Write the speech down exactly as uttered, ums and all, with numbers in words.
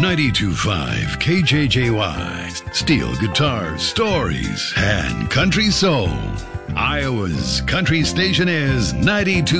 ninety-two point five K J J Y. Steel guitars, stories, and country soul. Iowa's country station is ninety-two.